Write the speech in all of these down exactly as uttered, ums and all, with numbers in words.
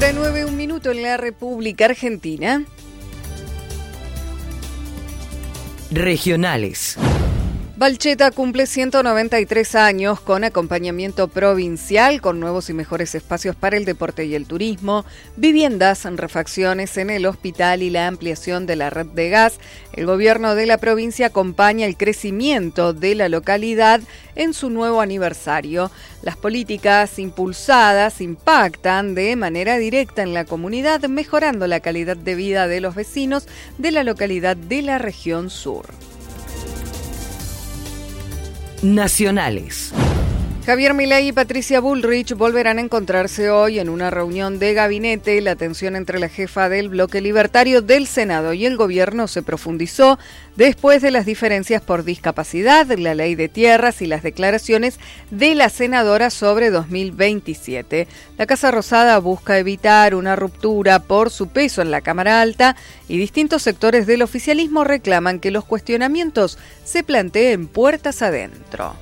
Hora nueve, un minuto en la República Argentina. Regionales. Balcheta cumple ciento noventa y tres años con acompañamiento provincial, con nuevos y mejores espacios para el deporte y el turismo, viviendas, refacciones en el hospital y la ampliación de la red de gas. El gobierno de la provincia acompaña el crecimiento de la localidad en su nuevo aniversario. Las políticas impulsadas impactan de manera directa en la comunidad, mejorando la calidad de vida de los vecinos de la localidad de la región sur. Nacionales. Javier Milei y Patricia Bullrich volverán a encontrarse hoy en una reunión de gabinete. La tensión entre la jefa del bloque libertario del Senado y el gobierno se profundizó después de las diferencias por discapacidad, la ley de tierras y las declaraciones de la senadora sobre dos mil veintisiete. La Casa Rosada busca evitar una ruptura por su peso en la Cámara Alta y distintos sectores del oficialismo reclaman que los cuestionamientos se planteen puertas adentro.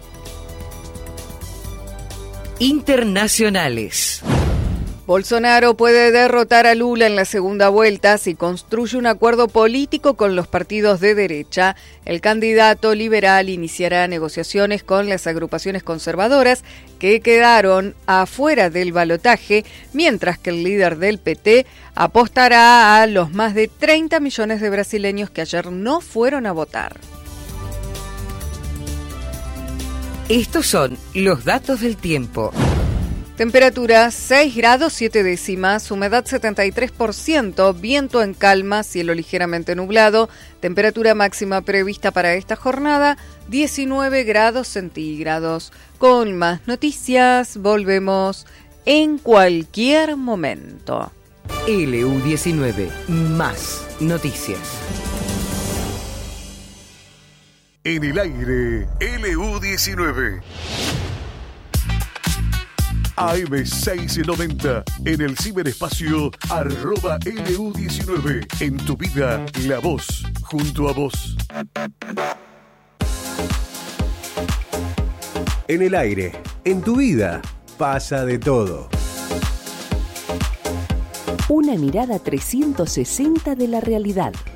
Internacionales. Bolsonaro puede derrotar a Lula en la segunda vuelta si construye un acuerdo político con los partidos de derecha. El candidato liberal iniciará negociaciones con las agrupaciones conservadoras que quedaron afuera del balotaje, mientras que el líder del P T apostará a los más de treinta millones de brasileños que ayer no fueron a votar. Estos son los datos del tiempo. Temperatura seis grados siete décimas, humedad setenta y tres por ciento, viento en calma, cielo ligeramente nublado, temperatura máxima prevista para esta jornada diecinueve grados centígrados. Con más noticias volvemos en cualquier momento. L U diecinueve, más noticias. En el aire, L U diecinueve. A M seiscientos noventa, en el ciberespacio, arroba L U diecinueve. En tu vida, la voz, junto a vos. En el aire, en tu vida, pasa de todo. Una mirada trescientos sesenta de la realidad.